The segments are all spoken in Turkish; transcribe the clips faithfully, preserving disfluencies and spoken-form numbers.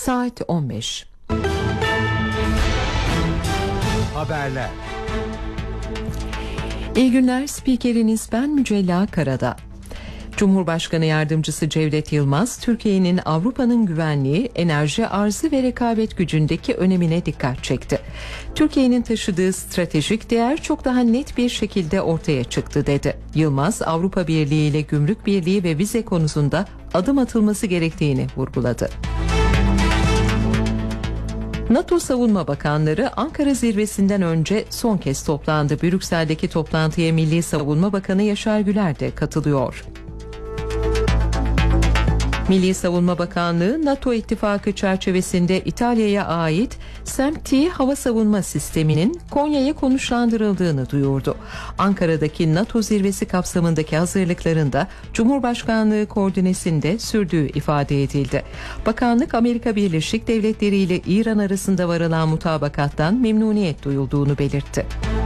Saat on beş. Haberler. İyi günler, spikeriniz ben Mücella Karada. Cumhurbaşkanı Yardımcısı Cevdet Yılmaz, Türkiye'nin Avrupa'nın güvenliği, enerji arzı ve rekabet gücündeki önemine dikkat çekti. Türkiye'nin taşıdığı stratejik değer çok daha net bir şekilde ortaya çıktı dedi. Yılmaz, Avrupa Birliği ile gümrük birliği ve vize konusunda adım atılması gerektiğini vurguladı. NATO Savunma Bakanları Ankara zirvesinden önce son kez toplandı. Brüksel'deki toplantıya Milli Savunma Bakanı Yaşar Güler de katılıyor. Milli Savunma Bakanlığı, NATO ittifakı çerçevesinde İtalya'ya ait S A M T hava savunma sisteminin Konya'ya konuşlandırıldığını duyurdu. Ankara'daki NATO zirvesi kapsamındaki hazırlıklarında Cumhurbaşkanlığı koordinesinde sürdüğü ifade edildi. Bakanlık, Amerika Birleşik Devletleri ile İran arasında varılan mutabakattan memnuniyet duyulduğunu belirtti.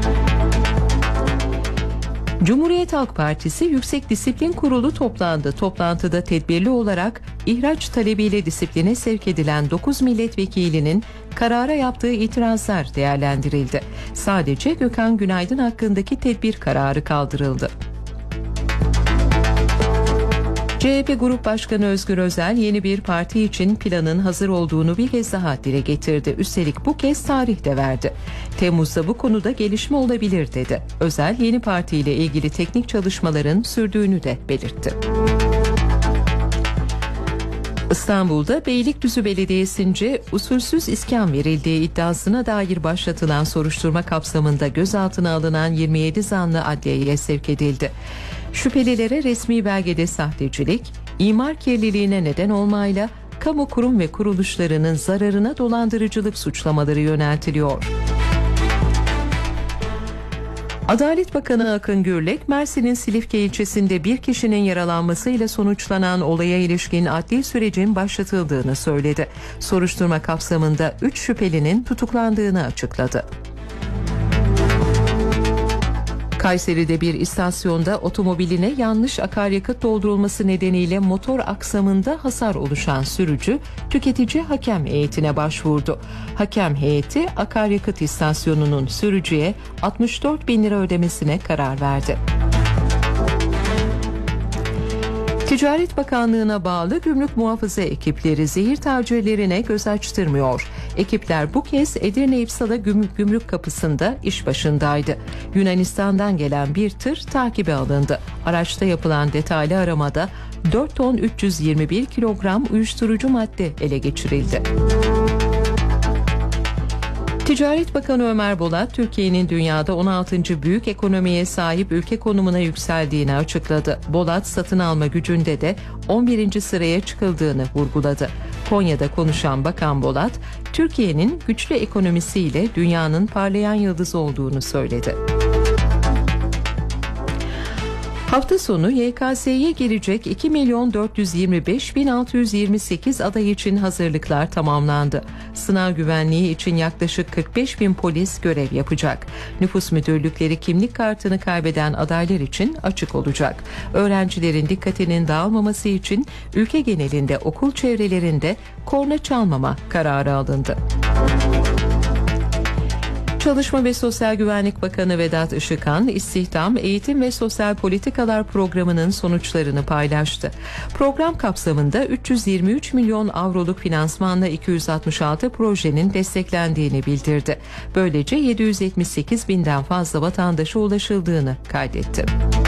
Cumhuriyet Halk Partisi Yüksek Disiplin Kurulu toplandı. Toplantıda tedbirli olarak ihraç talebiyle disipline sevk edilen dokuz milletvekilinin karara yaptığı itirazlar değerlendirildi. Sadece Gökhan Günaydın hakkındaki tedbir kararı kaldırıldı. C H P Grup Başkanı Özgür Özel yeni bir parti için planın hazır olduğunu bir kez daha dile getirdi. Üstelik bu kez tarih de verdi. Temmuz'da bu konuda gelişme olabilir dedi. Özel yeni partiyle ilgili teknik çalışmaların sürdüğünü de belirtti. İstanbul'da Beylikdüzü Belediyesi'nce usulsüz iskan verildiği iddiasına dair başlatılan soruşturma kapsamında gözaltına alınan yirmi yedi zanlı adliyeye sevk edildi. Şüphelilere resmi belgede sahtecilik, imar kirliliğine neden olmayla kamu kurum ve kuruluşlarının zararına dolandırıcılık suçlamaları yöneltiliyor. Adalet Bakanı Akın Gürlek, Mersin'in Silifke ilçesinde bir kişinin yaralanmasıyla sonuçlanan olaya ilişkin adli sürecin başlatıldığını söyledi. Soruşturma kapsamında üç şüphelinin tutuklandığını açıkladı. Kayseri'de bir istasyonda otomobiline yanlış akaryakıt doldurulması nedeniyle motor aksamında hasar oluşan sürücü tüketici hakem heyetine başvurdu. Hakem heyeti akaryakıt istasyonunun sürücüye altmış dört bin lira ödemesine karar verdi. Ticaret Bakanlığı'na bağlı gümrük muhafaza ekipleri zehir tacirlerine göz açtırmıyor. Ekipler bu kez Edirne İpsala gümrük, gümrük kapısında iş başındaydı. Yunanistan'dan gelen bir tır takibe alındı. Araçta yapılan detaylı aramada dört ton üç yüz yirmi bir kilogram uyuşturucu madde ele geçirildi. Ticaret Bakanı Ömer Bolat, Türkiye'nin dünyada on altıncı büyük ekonomiye sahip ülke konumuna yükseldiğini açıkladı. Bolat, satın alma gücünde de on birinci sıraya çıkıldığını vurguladı. Konya'da konuşan Bakan Bolat, Türkiye'nin güçlü ekonomisiyle dünyanın parlayan yıldızı olduğunu söyledi. Hafta sonu Y K S'ye girecek iki milyon dört yüz yirmi beş bin altı yüz yirmi sekiz aday için hazırlıklar tamamlandı. Sınav güvenliği için yaklaşık kırk beş bin polis görev yapacak. Nüfus müdürlükleri kimlik kartını kaybeden adaylar için açık olacak. Öğrencilerin dikkatinin dağılmaması için ülke genelinde okul çevrelerinde korna çalmama kararı alındı. Çalışma ve Sosyal Güvenlik Bakanı Vedat Işıkhan, İstihdam, Eğitim ve Sosyal Politikalar Programı'nın sonuçlarını paylaştı. Program kapsamında üç yüz yirmi üç milyon avroluk finansmanla iki yüz altmış altı projenin desteklendiğini bildirdi. Böylece yedi yüz yetmiş sekiz binden fazla vatandaşa ulaşıldığını kaydetti.